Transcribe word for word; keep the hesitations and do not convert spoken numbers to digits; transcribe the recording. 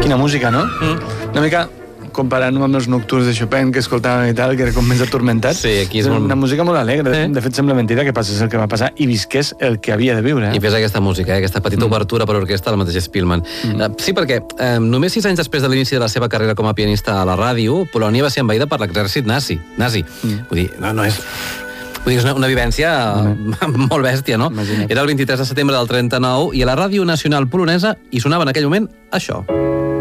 Quina música, no? Mm. Una mica comparant-ho amb els nocturns de Chopin que escoltàvem i tal, que era com més atormentat. Sí, aquí és una molt... música molt alegre. Sí. De fet, sembla mentida que passés el que va passar i visqués el que havia de viure. Eh? I fes aquesta música, eh? aquesta petita mm. obertura per orquestra del mateix Spielmann. Mm. Uh, sí, perquè uh, només sis anys després de l'inici de la seva carrera com a pianista a la ràdio, Polònia va ser envaïda per l'exèrcit nazi. nazi. Mm. Vull dir, no, no és... Vull dir, és una, una vivència mm. molt bèstia, no? Imagina't. Era el vint-i-tres de setembre del trenta-nou i a la Ràdio Nacional Polonesa hi sonava en aquell moment això.